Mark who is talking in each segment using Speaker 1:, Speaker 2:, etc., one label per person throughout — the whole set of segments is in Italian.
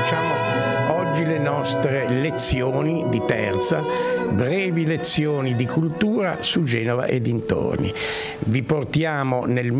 Speaker 1: Facciamo oggi le nostre lezioni di terza, brevi lezioni di cultura su Genova e dintorni. Vi portiamo nel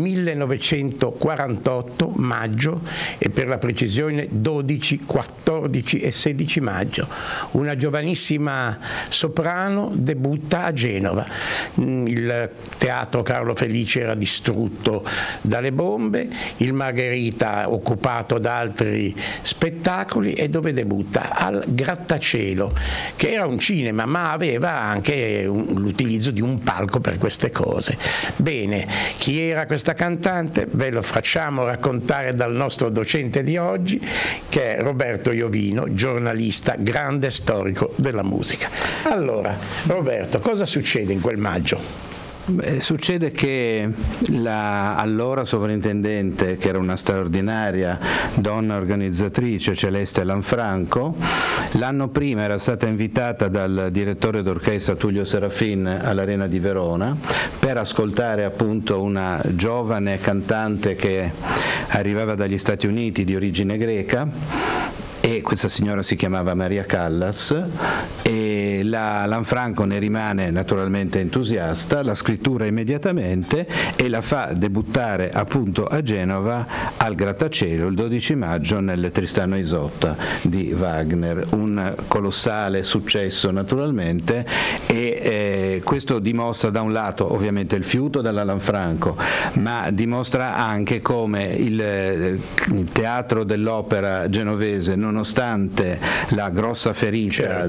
Speaker 1: 1948, maggio, e per la precisione 12, 14 e 16 maggio. Una giovanissima soprano debutta a Genova. Il teatro Carlo Felice era distrutto dalle bombe, il Margherita occupato da altri spettacoli, e dove debutta? Al Grattacielo, che era un cinema ma aveva anche l'utilizzo di un palco per queste cose. Bene, chi era questa cantante? Ve lo facciamo raccontare dal nostro docente di oggi, che è Roberto Iovino, giornalista, grande storico della musica. Allora, Roberto, cosa succede in quel maggio?
Speaker 2: Succede che allora sovrintendente, che era una straordinaria donna organizzatrice, Celeste Lanfranco, l'anno prima era stata invitata dal direttore d'orchestra Tullio Serafin all'Arena di Verona per ascoltare appunto una giovane cantante che arrivava dagli Stati Uniti di origine greca, e questa signora si chiamava Maria Callas, e la Lanfranco ne rimane naturalmente entusiasta, la scrittura immediatamente e la fa debuttare appunto a Genova al Grattacielo il 12 maggio nel Tristano e Isotta di Wagner, un colossale successo naturalmente, e questo dimostra da un lato ovviamente il fiuto della Lanfranco, ma dimostra anche come il teatro dell'opera genovese, nonostante la grossa ferita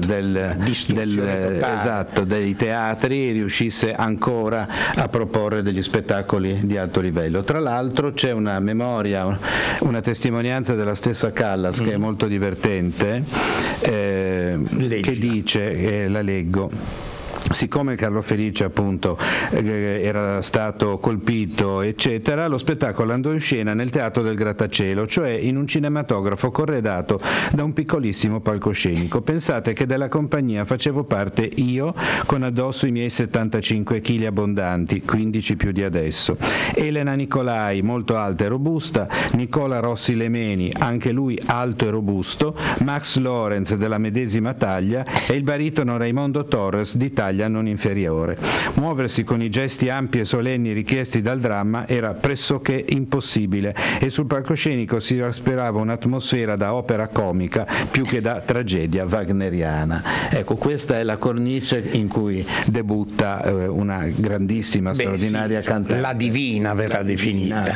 Speaker 2: dei teatri, riuscisse ancora a proporre degli spettacoli di alto livello. Tra l'altro c'è una memoria, una testimonianza della stessa Callas che è molto divertente, che dice, la leggo: siccome Carlo Felice appunto era stato colpito eccetera, lo spettacolo andò in scena nel teatro del Grattacielo, cioè in un cinematografo corredato da un piccolissimo palcoscenico. Pensate che della compagnia facevo parte io, con addosso i miei 75 chili abbondanti, 15 più di adesso, Elena Nicolai molto alta e robusta, Nicola Rossi Lemeni anche lui alto e robusto, Max Lorenz della medesima taglia e il baritono Raimondo Torres di taglia non inferiore. Muoversi con i gesti ampi e solenni richiesti dal dramma era pressoché impossibile, e sul palcoscenico si respirava un'atmosfera da opera comica più che da tragedia wagneriana. Ecco, questa è la cornice in cui debutta una grandissima, straordinaria cantante.
Speaker 1: La divina verrà definita.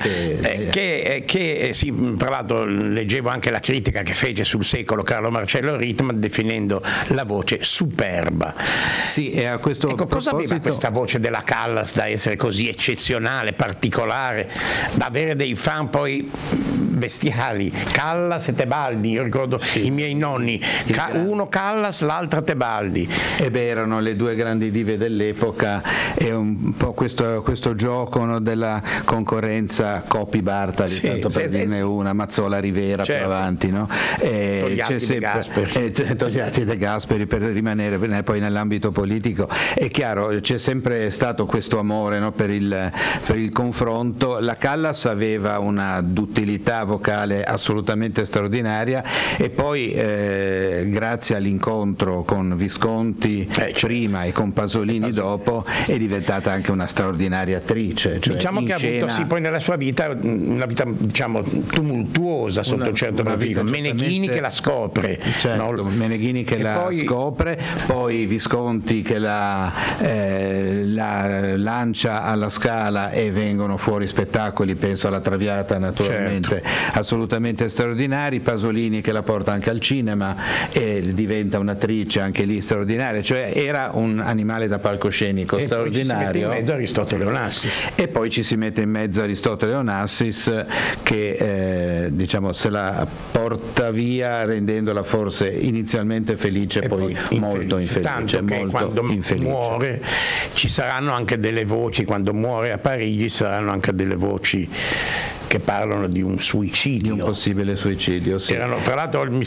Speaker 1: Sì, tra l'altro leggevo anche la critica che fece sul secolo Carlo Marcello Rittmann, definendo la voce superba.
Speaker 2: Sì, e a questo
Speaker 1: cosa aveva questa voce della Callas da essere così eccezionale, particolare, da avere dei fan poi bestiali? Callas e Tebaldi, io ricordo i miei nonni, uno Callas, l'altra Tebaldi.
Speaker 2: Erano le due grandi dive dell'epoca, e un po' questo gioco, no, della concorrenza Coppi Bartali, tanto per dirne una, Mazzola Rivera, più avanti, no? Togliatti De Gasperi, per rimanere poi nell'ambito politico. È chiaro, c'è sempre stato questo amore, no, per il confronto. La Callas aveva una duttilità vocale assolutamente straordinaria, e poi grazie all'incontro con Visconti prima e con Pasolini dopo è diventata anche una straordinaria attrice. Cioè,
Speaker 1: diciamo che ha avuto poi nella sua vita una vita, diciamo, tumultuosa sotto un certo profilo. Meneghini che la scopre,
Speaker 2: certo, no? Meneghini che scopre, poi Visconti che la lancia alla Scala e vengono fuori spettacoli, penso alla Traviata naturalmente, assolutamente straordinari. Pasolini che la porta anche al cinema e diventa un'attrice anche lì straordinaria, cioè era un animale da palcoscenico straordinario.
Speaker 1: E poi ci si mette in mezzo
Speaker 2: Aristotele Onassis, che diciamo se la porta via rendendola forse inizialmente felice e poi molto infelice.
Speaker 1: Tanto che quando muore ci saranno anche delle voci, quando muore a Parigi saranno anche delle voci che parlano di un suicidio,
Speaker 2: di un possibile suicidio. Sì.
Speaker 1: Tra l'altro